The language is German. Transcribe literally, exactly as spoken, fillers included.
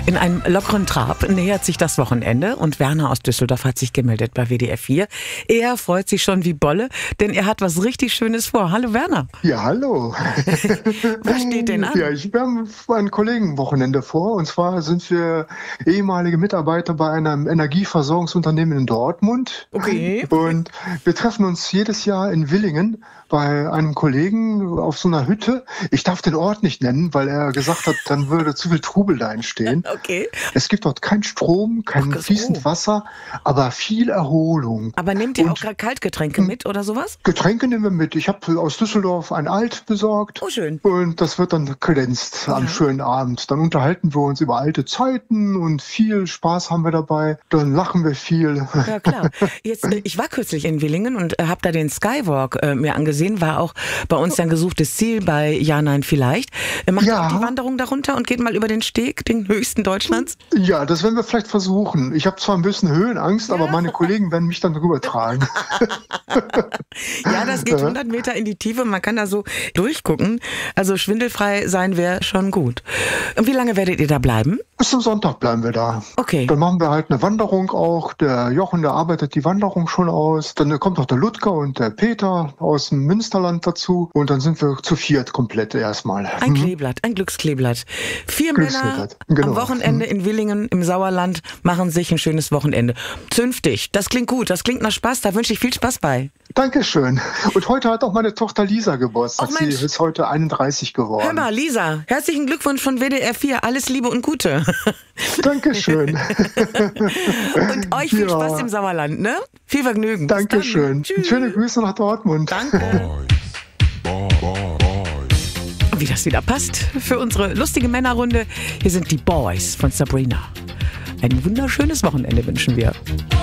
In einem lockeren Trab nähert sich das Wochenende und Werner aus Düsseldorf hat sich gemeldet bei W D R vier. Er freut sich schon wie Bolle, denn er hat was richtig Schönes vor. Hallo Werner. Ja, hallo. Was steht denn an? Ja, ich, wir haben ein Kollegenwochenende vor. Und zwar sind wir ehemalige Mitarbeiter bei einem Energieversorgungsunternehmen in Dortmund. Okay. Und wir treffen uns jedes Jahr in Willingen bei einem Kollegen auf so einer Hütte. Ich darf den Ort nicht nennen, weil er gesagt hat, dann würde zu viel Trubel da entstehen. Okay. Es gibt dort keinen Strom, kein Ach, so. fließend Wasser, aber viel Erholung. Aber nehmt ihr Und auch gerade Kaltgetränke mit oder sowas? Getränke nehmen wir mit. Ich habe aus Düsseldorf ein Alt besorgt. Oh, schön. Und das wird dann kredenzt Ja. am schönen Abend. Dann unterhalten wir uns über alte Zeiten und viel Spaß haben wir dabei. Dann lachen wir viel. Ja, klar. Jetzt, äh, ich war kürzlich in Willingen und äh, habe da den Skywalk äh, mir angesehen. War auch bei uns ein gesuchtes Ziel bei Ja, Nein, Vielleicht. Äh, macht Ja. ihr auch die Wanderung darunter und geht mal über den Steg, den höchsten Deutschlands? Ja, das werden wir vielleicht versuchen. Ich habe zwar ein bisschen Höhenangst, aber meine Kollegen werden mich dann rübertragen. Ja, das geht hundert Meter in die Tiefe. Man kann da so durchgucken. Also schwindelfrei sein wäre schon gut. Und wie lange werdet ihr da bleiben? Bis zum Sonntag bleiben wir da. Okay. Dann machen wir halt eine Wanderung auch. Der Jochen, der arbeitet die Wanderung schon aus. Dann kommt noch der Ludger und der Peter aus dem Münsterland dazu. Und dann sind wir zu viert komplett erstmal. Ein Mhm. Kleeblatt, ein Glückskleeblatt. Vier Männer Glückskleeblatt, genau. am Wochenende in Willingen im Sauerland machen sich ein schönes Wochenende. Zünftig, das klingt gut, das klingt nach Spaß, da wünsche ich viel Spaß bei. Dankeschön. Und heute hat auch meine Tochter Lisa Geburtstag. Ach, Sie Mensch. ist heute einunddreißig geworden. Hör mal, Lisa, herzlichen Glückwunsch von W D R vier, alles Liebe und Gute. Dankeschön. Und euch viel Ja. Spaß im Sauerland, ne? Viel Vergnügen. Bis dann. Dankeschön. Tschüss. Schöne Grüße nach Dortmund. Danke. Wie das wieder passt für unsere lustige Männerrunde. Hier sind die Boys von Sabrina. Ein wunderschönes Wochenende wünschen wir.